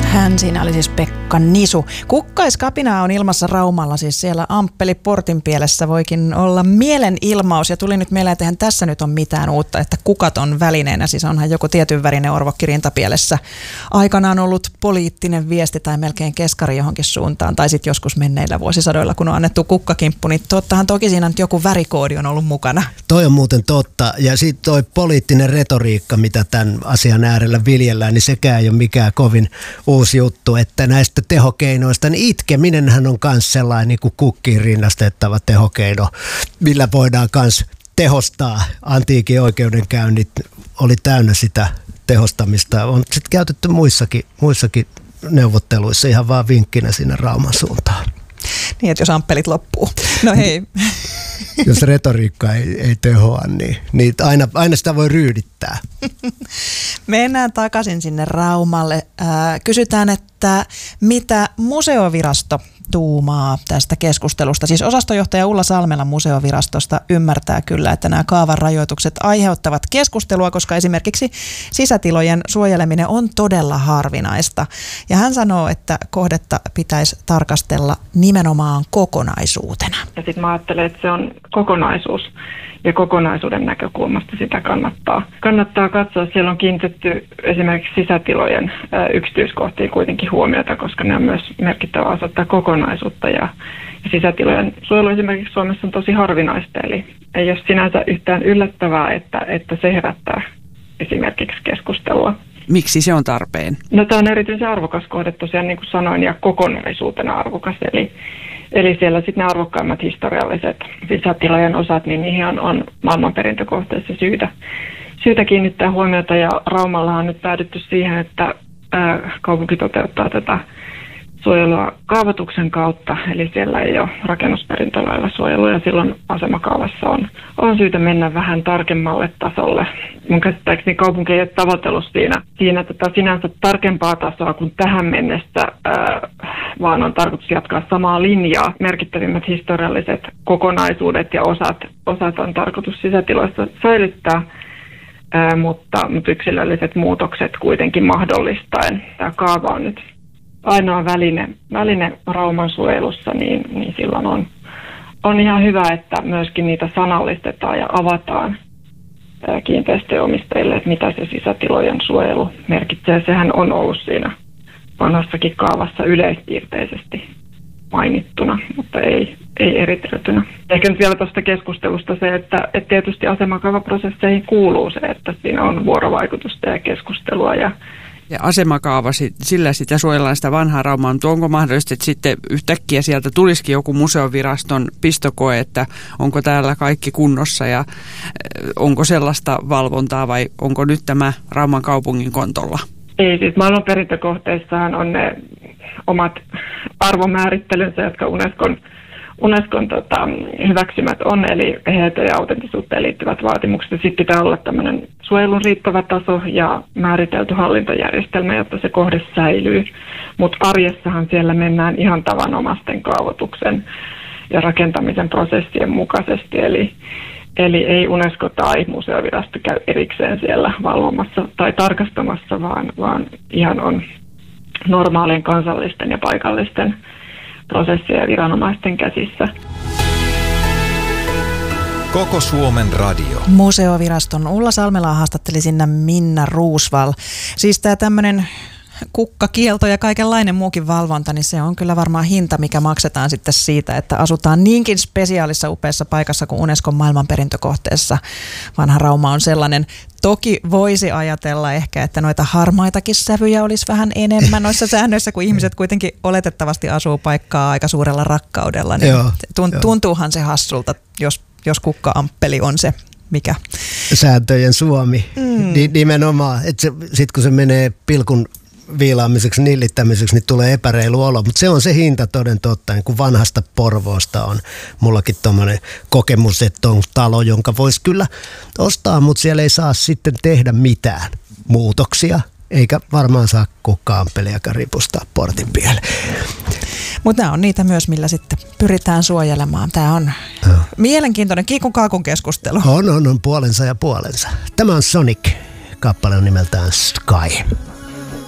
Hän siinä oli siis Pekka Nisu. Kukkaiskapinaa on ilmassa Raumalla, siis siellä Amppeli Portinpielessä voikin olla mielenilmaus. Ja tuli nyt mieleen, että eihän tässä nyt ole mitään uutta, että kukat on välineenä. Siis onhan joku tietyn värinen orvokki rintapielessä aikanaan ollut poliittinen viesti tai melkein keskari johonkin suuntaan. Tai sitten joskus menneillä vuosisadoilla, kun on annettu kukkakimppu, niin tottahan toki siinä nyt joku värikoodi on ollut mukana. Toi on muuten totta. Ja sitten toi poliittinen retoriikka, mitä tämän asian äärellä viljellään, niin sekään ei ole mikään kovin uusi juttu, että näistä tehokeinoista, niin itkeminenhän on myös sellainen niin kuin kukkiin rinnastettava tehokeino, millä voidaan myös tehostaa. Antiikin oikeudenkäynnit oli täynnä sitä tehostamista. On sitten käytetty muissakin neuvotteluissa ihan vaan vinkkinä sinne Rauman suuntaan. Niin, että jos amppelit loppuu. No hei. Jos retoriikka ei tehoa, niin aina sitä voi ryydittää. Mennään takaisin sinne Raumalle. Kysytään, että mitä museovirasto tuumaa tästä keskustelusta. Siis osastonjohtaja Ulla Salmela museovirastosta ymmärtää kyllä, että nämä kaavan rajoitukset aiheuttavat keskustelua, koska esimerkiksi sisätilojen suojeleminen on todella harvinaista. Ja hän sanoo, että kohdetta pitäisi tarkastella nimenomaan kokonaisuutena. Ja sitten mä ajattelen, että se on kokonaisuus. Ja kokonaisuuden näkökulmasta sitä kannattaa katsoa. Siellä on kiinnitetty esimerkiksi sisätilojen yksityiskohtiin kuitenkin huomiota, koska ne on myös merkittävä osoittaa kokonaisuutta. Ja sisätilojen suojelu esimerkiksi Suomessa on tosi harvinaista, eli ei ole sinänsä yhtään yllättävää, että se herättää esimerkiksi keskustelua. Miksi se on tarpeen? No, tämä on erityisen arvokas kohde tosiaan, niin kuin sanoin, ja kokonaisuutena arvokas. Eli siellä sitten ne arvokkaimmat historialliset sisätilojen osat, niin niihin on maailmanperintökohteessa syytä kiinnittää huomiota. Ja Raumallahan on nyt päädytty siihen, että kaupunki toteuttaa tätä suojelua kaavoituksen kautta. Eli siellä ei ole rakennusperintölailla suojelua ja silloin asemakaavassa on syytä mennä vähän tarkemmalle tasolle. Mun käsittääkseni kaupunki ei ole tavoitellut siinä sinänsä tarkempaa tasoa kuin tähän mennessä, vaan on tarkoitus jatkaa samaa linjaa. Merkittävimmät historialliset kokonaisuudet ja osat on tarkoitus sisätiloissa säilyttää, mutta yksilölliset muutokset kuitenkin mahdollistaen. Tämä kaava on nyt ainoa väline Rauman suojelussa, niin silloin on ihan hyvä, että myöskin niitä sanallistetaan ja avataan kiinteistöjen omistajille, että mitä se sisätilojen suojelu merkitsee. Sehän on ollut siinä vanhassakin kaavassa yleispiirteisesti mainittuna, mutta ei eriteltynä. Ehkä nyt vielä tuosta keskustelusta se, että tietysti asemakaavaprosesseihin kuuluu se, että siinä on vuorovaikutusta ja keskustelua ja asemakaava, sillä sitä suojellaan sitä vanhaa Raumaa, mutta onko mahdollista, että sitten yhtäkkiä sieltä tulisikin joku museoviraston pistokoe, että onko täällä kaikki kunnossa ja onko sellaista valvontaa vai onko nyt tämä Rauman kaupungin kontolla? Ei, siis maailmanperintökohteissahan on ne omat arvomäärittelynsä, jotka Unescon hyväksymät on, eli eheyteen ja autenttisuuteen liittyvät vaatimukset. Sitten pitää olla tämmöinen suojelun riittävä taso ja määritelty hallintojärjestelmä, jotta se kohde säilyy. Mutta arjessahan siellä mennään ihan tavanomaisten kaavoituksen ja rakentamisen prosessien mukaisesti. Eli ei Unesco tai museovirasto käy erikseen siellä valvomassa tai tarkastamassa, vaan ihan on normaalien kansallisten ja paikallisten prosessien ja viranomaisten käsissä. Koko Suomen radio. Museoviraston Ulla Salmelaa haastatteli sinne Minna Roosvall. Siis tämä tämmöinen kukkakielto ja kaikenlainen muukin valvonta, niin se on kyllä varmaan hinta, mikä maksetaan sitten siitä, että asutaan niinkin spesiaalissa upeassa paikassa kuin Unescon maailmanperintökohteessa. Vanha Rauma on sellainen. Toki voisi ajatella ehkä, että noita harmaitakin sävyjä olisi vähän enemmän noissa säännöissä, kun ihmiset kuitenkin oletettavasti asuu paikkaa aika suurella rakkaudella. Niin tuntuuhan se hassulta, jos kukka-amppeli on se, mikä sääntöjen Suomi. Nimenomaan, että sitten kun se menee pilkun viilaamiseksi, nillittämiseksi, niin tulee epäreilu olo. Mutta se on se hinta toden totta, niin kuin vanhasta Porvoosta on mullakin tommoinen kokemus, että on talo, jonka voisi kyllä ostaa, mutta siellä ei saa sitten tehdä mitään muutoksia, eikä varmaan saa kukka-amppeliakaan ripustaa portin pieleen. Mutta nämä on niitä myös, millä sitten pyritään suojelemaan. Tämä on mielenkiintoinen kiikun kaakun keskustelu. On puolensa ja puolensa. Tämä on Sonic. Kappale on nimeltään Sky.